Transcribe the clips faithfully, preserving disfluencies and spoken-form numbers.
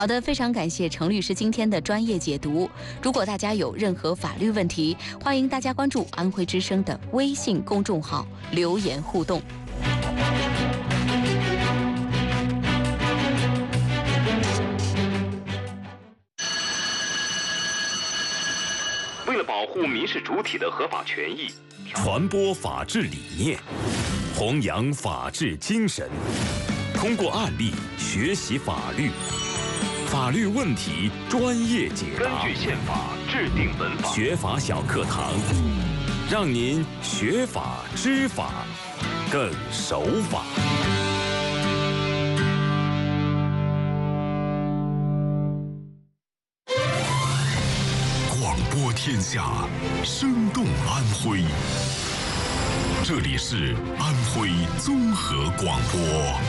好的，非常感谢程律师今天的专业解读。如果大家有任何法律问题，欢迎大家关注安徽之声的微信公众号留言互动。 为了保护民事主体的合法权益， 传播法治理念，弘扬法治精神，通过案例学习法律。法律问题专业解答， 根据宪法制定文法。 学法小课堂，让您学法知法，更守法。 广播天下，生动安徽。这里是安徽综合广播。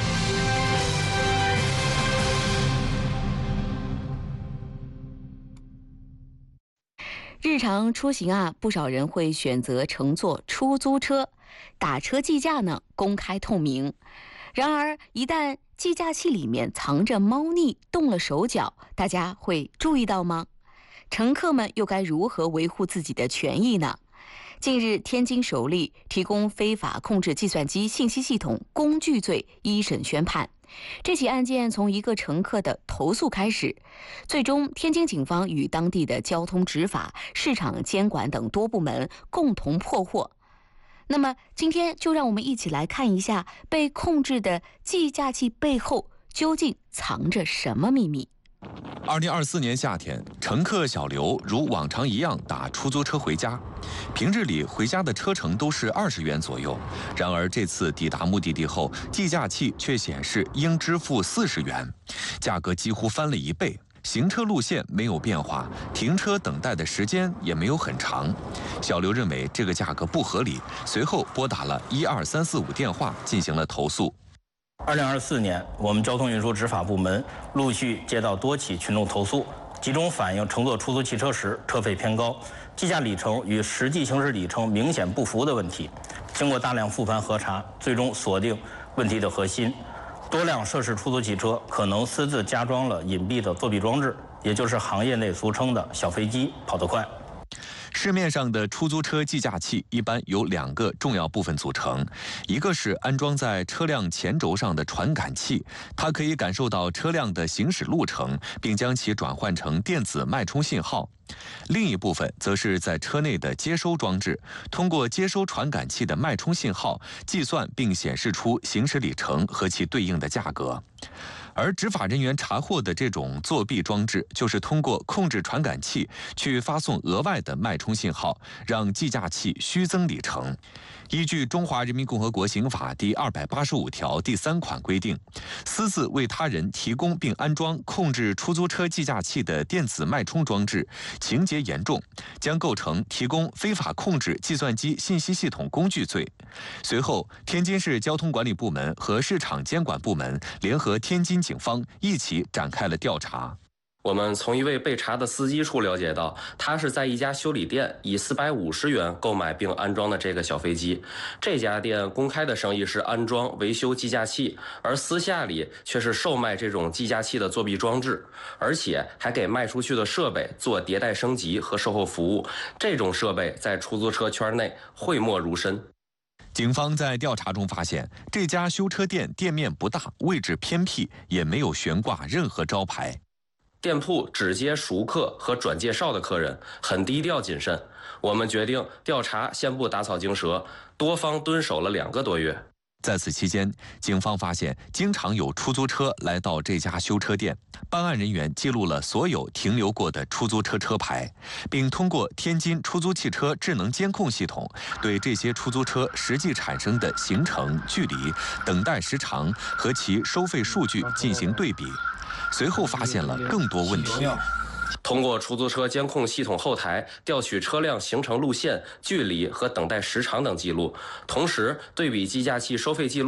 日常出行啊，不少人会选择乘坐出租车，打车计价呢公开透明。然而，一旦计价器里面藏着猫腻，动了手脚，大家会注意到吗？乘客们又该如何维护自己的权益呢？近日，天津首例提供非法控制计算机信息系统工具罪一审宣判。这起案件从一个乘客的投诉开始，最终天津警方与当地的交通执法、市场监管等多部门共同破获。那么今天就让我们一起来看一下被控制的计价器背后究竟藏着什么秘密。 二零二四年夏天，乘客小刘如往常一样打出租车回家。平日里回家的车程都是二十元左右，然而这次抵达目的地后，计价器却显示应支付四十元，价格几乎翻了一倍。行车路线没有变化，停车等待的时间也没有很长。小刘认为这个价格不合理，随后拨打了一二三四五电话进行了投诉。 二零二四年，我们交通运输执法部门陆续接到多起群众投诉，集中反映乘坐出租汽车时车费偏高、计价里程与实际行驶里程明显不符的问题。经过大量复盘核查，最终锁定问题的核心：多辆涉事出租汽车可能私自加装了隐蔽的作弊装置，也就是行业内俗称的小飞机，跑得快。 市面上的出租车计价器一般由两个重要部分组成，一个是安装在车辆前轴上的传感器，它可以感受到车辆的行驶路程，并将其转换成电子脉冲信号。另一部分则是在车内的接收装置，通过接收传感器的脉冲信号，计算并显示出行驶里程和其对应的价格。而执法人员查获的这种作弊装置，就是通过控制传感器去发送额外的脉冲信号，让计价器虚增里程。依据《中华人民共和国刑法》第二百八十五条第三款规定，私自为他人提供并安装控制出租车计价器的电子脉冲装置，情节严重，将构成提供非法控制计算机信息系统工具罪。随后，天津市交通管理部门和市场监管部门联合天津警方一起展开了调查。 我们从一位被查的司机处了解到，他是在一家修理店以四百五十元购买并安装的这个小飞机。这家店公开的生意是安装维修计价器，而私下里却是售卖这种计价器的作弊装置，而且还给卖出去的设备做迭代升级和售后服务。这种设备在出租车圈内讳莫如深。 警方在调查中发现，这家修车店店面不大，位置偏僻，也没有悬挂任何招牌。 店铺只接熟客和转介绍的客人，很低调谨慎。我们决定调查先不打草惊蛇，多方蹲守了两个多月。 在此期间，警方发现经常有出租车来到这家修车店，办案人员记录了所有停留过的出租车车牌，并通过天津出租汽车智能监控系统，对这些出租车实际产生的行程、距离、等待时长和其收费数据进行对比。随后发现了更多问题。 通过出租车监控系统后台调取车辆行程路线、距离和等待时长等记录，同时对比计价器收费记录，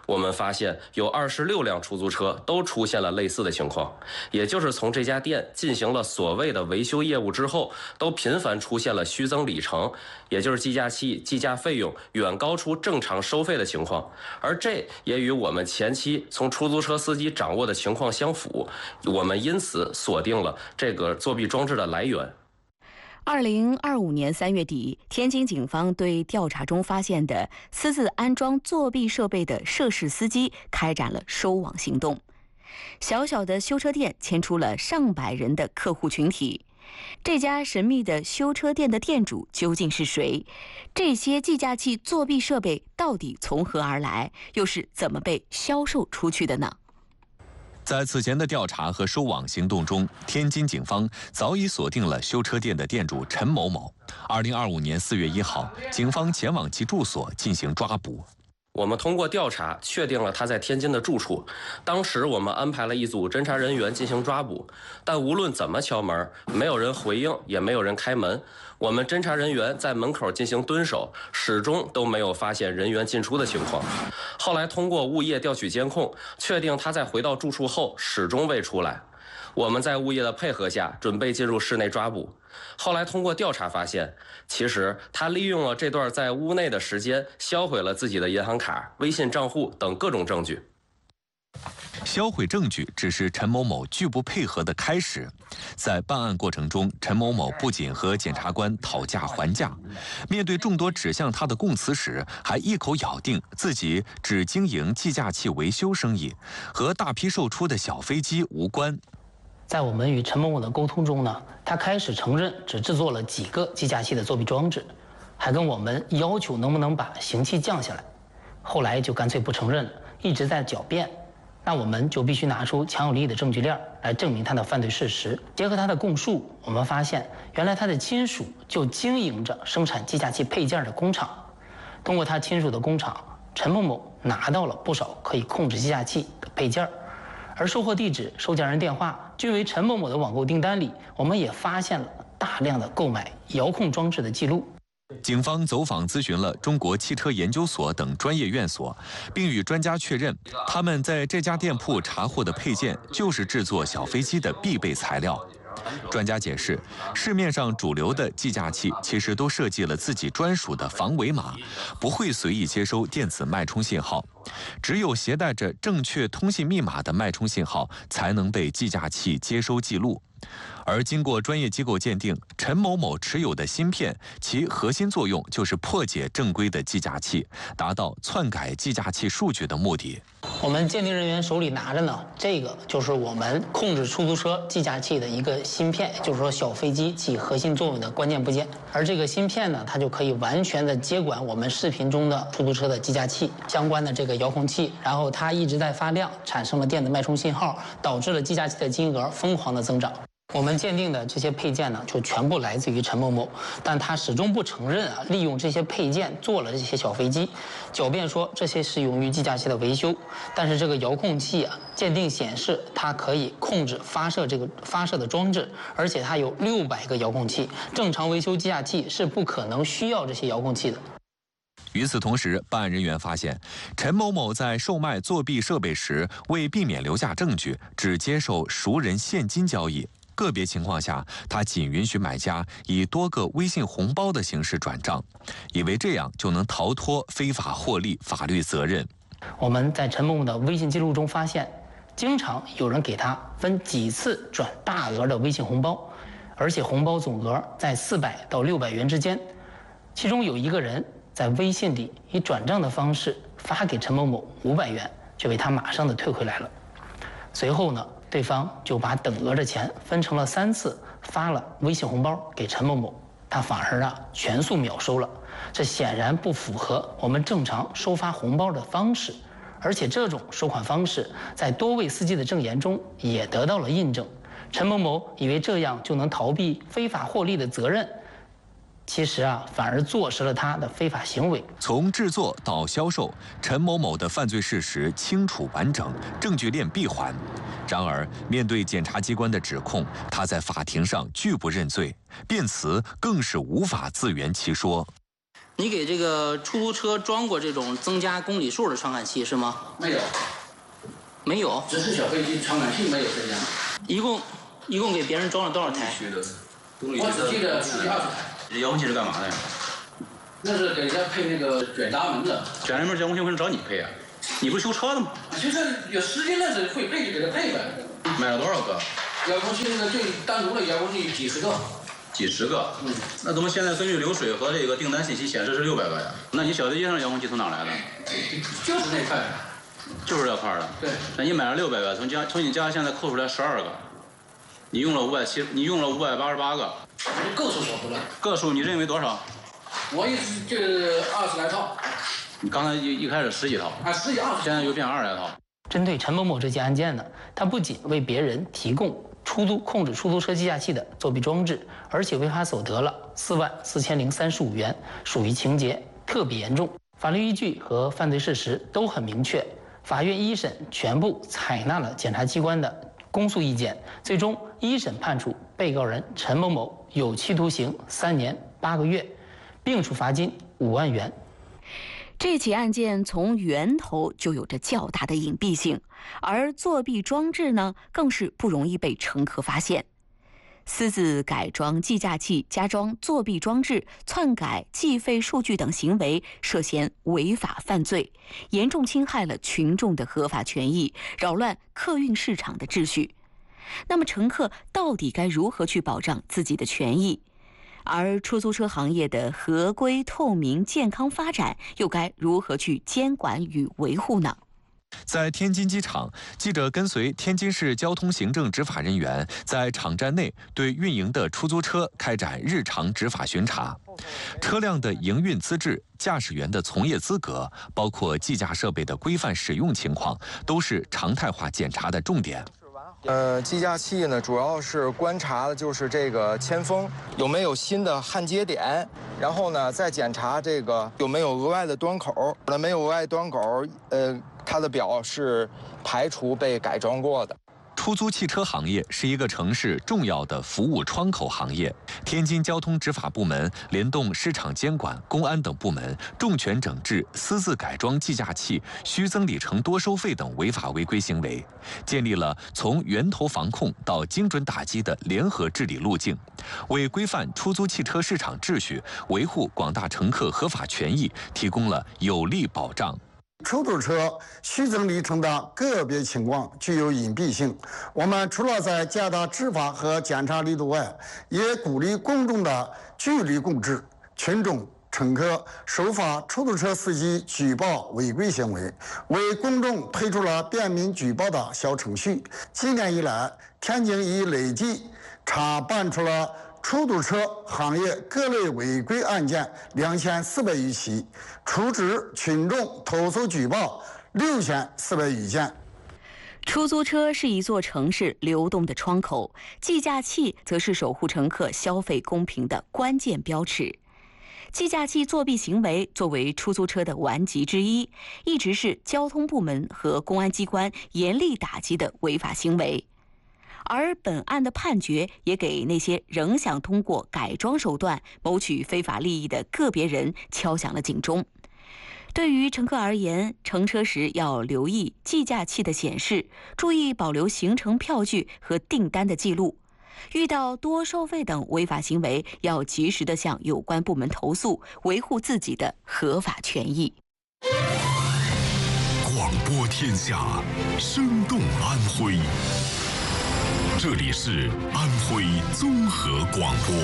我们发现有二十六辆出租车都出现了类似的情况，也就是从这家店进行了所谓的维修业务之后，都频繁出现了虚增里程，也就是计价器计价费用远高出正常收费的情况，而这也与我们前期从出租车司机掌握的情况相符，我们因此锁定了这个作弊装置的来源。 二零二五年三月底，天津警方对调查中发现的私自安装作弊设备的涉事司机开展了收网行动。小小的修车店牵出了上百人的客户群体。这家神秘的修车店的店主究竟是谁？这些计价器作弊设备到底从何而来？又是怎么被销售出去的呢？ 在此前的调查和收网行动中，天津警方早已锁定了修车店的店主陈某某。二零二五年四月一号，警方前往其住所进行抓捕。 我们通过调查确定了他在天津的住处。当时我们安排了一组侦查人员进行抓捕，但无论怎么敲门，没有人回应，也没有人开门。我们侦查人员在门口进行蹲守，始终都没有发现人员进出的情况。后来通过物业调取监控，确定他在回到住处后始终未出来。我们在物业的配合下，准备进入室内抓捕。后来通过调查发现，其实他利用了这段在屋内的时间，销毁了自己的银行卡、微信账户等各种证据。 销毁证据只是陈某某拒不配合的开始。在办案过程中，陈某某不仅和检察官讨价还价，面对众多指向他的供词时，还一口咬定自己只经营计价器维修生意，和大批售出的小飞机无关。 在我们与陈某某的沟通中呢，他开始承认只制作了几个计价器的作弊装置，还跟我们要求能不能把刑期降下来。后来就干脆不承认了，一直在狡辩。那我们就必须拿出强有力的证据链来证明他的犯罪事实。结合他的供述，我们发现原来他的亲属就经营着生产计价器配件的工厂。通过他亲属的工厂，陈某某拿到了不少可以控制计价器的配件，而售货地址、收件人电话均为陈某某的网购订单里，我们也发现了大量的购买遥控装置的记录。 警方走访咨询了中国汽车研究所等专业院所，并与专家确认，他们在这家店铺查获的配件就是制作小飞机的必备材料。专家解释，市面上主流的计价器其实都设计了自己专属的防伪码，不会随意接收电子脉冲信号，只有携带着正确通信密码的脉冲信号才能被计价器接收记录。而经过专业机构鉴定，陈某某持有的芯片，其核心作用就是破解正规的计价器，达到篡改计价器数据的目的。 我们鉴定人员手里拿着呢，这个就是我们控制出租车计价器的一个芯片，就是说小飞机起核心作用的关键部件。而这个芯片呢，它就可以完全的接管我们视频中的出租车的计价器相关的这个遥控器，然后它一直在发亮，产生了电子脉冲信号，导致了计价器的金额疯狂的增长。我们鉴定的这些配件呢，就全部来自于陈某某，但他始终不承认啊，利用这些配件做了这些小飞机，狡辩说这些是用于计价器的维修。但是这个遥控器啊，鉴定显示它可以控制发射这个发射的装置，而且它有六百个遥控器，正常维修计价器是不可能需要这些遥控器的。 与此同时，办案人员发现，陈某某在售卖作弊设备时，为避免留下证据，只接受熟人现金交易。个别情况下，他仅允许买家以多个微信红包的形式转账，以为这样就能逃脱非法获利法律责任。 我们在陈某某的微信记录中发现，经常有人给他分几次转大额的微信红包，而且红包总额在四百到六百元之间。其中有一个人在微信里以转账的方式发给陈某某五百元，却被他马上的退回来了。随后呢，对方就把等额的钱分成了三次，发了微信红包给陈某某，他反而啊全数秒收了。这显然不符合我们正常收发红包的方式，而且这种收款方式在多位司机的证言中也得到了印证。陈某某以为这样就能逃避非法获利的责任，其实啊，反而坐实了他的非法行为。 从制作到销售，陈某某的犯罪事实清楚完整，证据链闭环。然而，面对检察机关的指控，他在法庭上拒不认罪，辩词更是无法自圆其说。 你给这个出租车装过这种增加公里数的传感器是吗？ 没有， 没有， 只是小飞机传感器没有增加。 一共一共给别人装了多少台？ 我只记得十几二十台。 这遥控器是干嘛的呀？ 那是给人家配那个卷闸门的。 卷闸门遥控器为什么找你配啊？你不是修车的吗？ 就是有时间那是会配就给他配呗。 买了多少个？ 遥控器那个最单独的遥控器几十个。 几十个，嗯，那怎么现在根据流水和这个订单信息显示是六百个呀？那你小飞机上的遥控器从哪来的？ 就是那块， 就是这块的。 对， 那你买了六百个，从家从你家现在扣出来十二个，你用了五百七，你用了五百八十八个。 个数少不了。 个数你认为多少？ 我一直就是二十来套。 你刚才一一开始十几套。 啊，十几二十。 现在又变二十来套。 针对陈某某这起案件呢，他不仅为别人提供出租控制出租车计价器的作弊装置，而且违法所得了四万四千零三十五元，属于情节特别严重。法律依据和犯罪事实都很明确，法院一审全部采纳了检察机关的公诉意见，最终一审判处被告人陈某某有期徒刑三年八个月，并处罚金五万元。 这起案件从源头就有着较大的隐蔽性，而作弊装置呢，更是不容易被乘客发现。私自改装计价器、加装作弊装置、篡改计费数据等行为涉嫌违法犯罪，严重侵害了群众的合法权益，扰乱客运市场的秩序。那么，乘客到底该如何去保障自己的权益？而出租车行业的合规、透明、健康发展，又该如何去监管与维护呢？ 在天津机场，记者跟随天津市交通行政执法人员在场站内对运营的出租车开展日常执法巡查。车辆的营运资质、驾驶员的从业资格，包括计价设备的规范使用情况，都是常态化检查的重点。 呃，计价器呢，主要是观察的就是这个铅封有没有新的焊接点，然后呢，再检查这个有没有额外的端口。那没有额外端口，呃，它的表是排除被改装过的。 出租汽车行业是一个城市重要的服务窗口行业。天津交通执法部门联动市场监管、公安等部门，重拳整治私自改装计价器、虚增里程多收费等违法违规行为，建立了从源头防控到精准打击的联合治理路径，为规范出租汽车市场秩序、维护广大乘客合法权益提供了有力保障。 出租车虚增里程的个别情况具有隐蔽性，我们除了在加大执法和检查力度外，也鼓励公众的据理公治，群众乘客守法出租车司机举报违规行为，为公众推出了便民举报的小程序。今年以来，天津已累计查办出了出租车行业各类违规案件两千四百余起，处置群众投诉举报六千四百余件。 出租车是一座城市流动的窗口，计价器则是守护乘客消费公平的关键标尺。计价器作弊行为作为出租车的顽疾之一，一直是交通部门和公安机关严厉打击的违法行为。而本案的判决也给那些仍想通过改装手段谋取非法利益的个别人敲响了警钟。对于乘客而言，乘车时要留意计价器的显示，注意保留行程票据和订单的记录。遇到多收费等违法行为，要及时地向有关部门投诉，维护自己的合法权益。 广播天下，生动安徽。这里是安徽综合广播。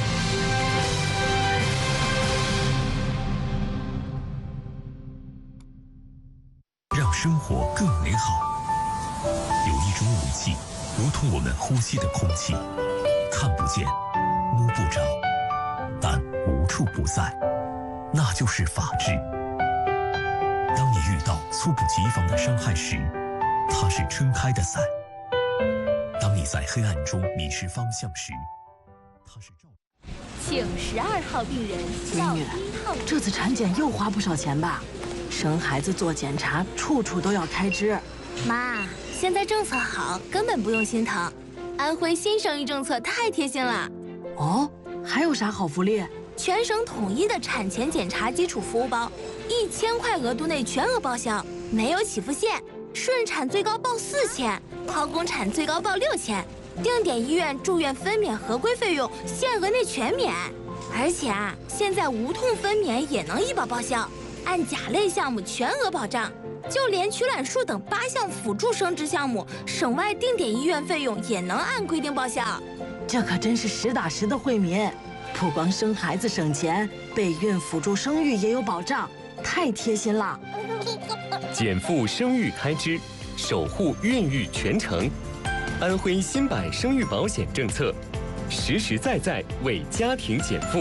让生活更美好。有一种武器，如同我们呼吸的空气，看不见，摸不着，但无处不在，那就是法治。当你遇到猝不及防的伤害时，它是撑开的伞；当你在黑暗中迷失方向时，它是照。 请十二号病人到一号。 这次产检又花不少钱吧？生孩子做检查，处处都要开支。 妈，现在政策好，根本不用心疼。安徽新生育政策太贴心了。 哦，还有啥好福利？ 全省统一的产前检查基础服务包，一千块额度内全额报销，没有起付线。顺产最高报四千，剖宫产最高报六千，定点医院住院分娩合规费用限额内全免。而且啊，现在无痛分娩也能医保报销，按甲类项目全额保障。就连取卵术等八项辅助生殖项目，省外定点医院费用也能按规定报销。 这可真是实打实的惠民，不光生孩子省钱，备孕辅助生育也有保障，太贴心了。 减负生育开支，守护孕育全程。安徽新版生育保险政策，实实在在为家庭减负。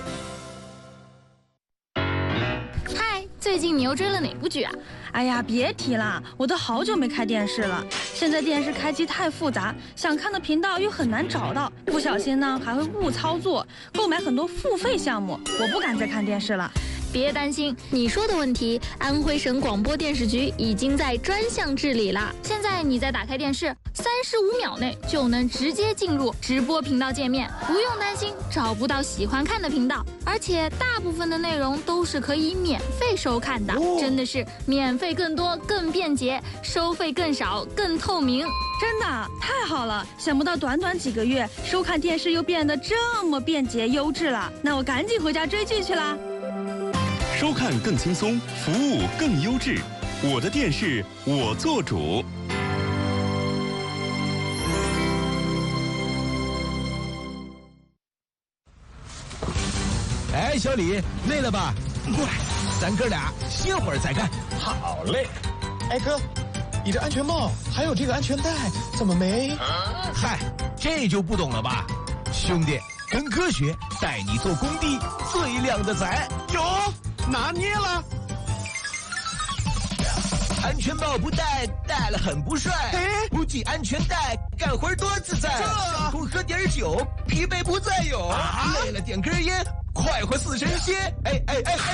嗨，最近你又追了哪部剧啊？ 哎呀，别提了，我都好久没开电视了。现在电视开机太复杂，想看的频道又很难找到，不小心呢还会误操作，购买很多付费项目，我不敢再看电视了。 别担心，你说的问题，安徽省广播电视局已经在专项治理了。现在你再打开电视，三十五秒内就能直接进入直播频道界面，不用担心找不到喜欢看的频道，而且大部分的内容都是可以免费收看的，哦、真的是免费更多、更便捷，收费更少、更透明。 真的太好了！想不到短短几个月，收看电视又变得这么便捷优质了。那我赶紧回家追剧去啦。 收看更轻松，服务更优质。我的电视，我做主。 哎，小李，累了吧？过来，咱哥俩歇会儿再干。 好嘞。哎哥，你的安全帽还有这个安全带怎么没？ 嗨，这就不懂了吧？兄弟，跟科学带你做工地最靓的仔。 有。拿捏了， 安全帽不戴，戴了很不帅。哎，不系安全带，干活多自在。上空喝点酒，疲惫不再有。啊、累了点根烟，快活似神仙。哎哎哎哎！